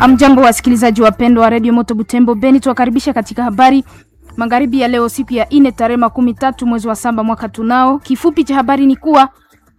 Amjambo wasikilizaji wapendwa wa Radio Moto Butembo Beni, tuwakaribisha katika habari magharibi ya leo, siku ya 4 tarehe 13 mwezi wa 7 mwaka tunao. Kifupi cha habari ni kuwa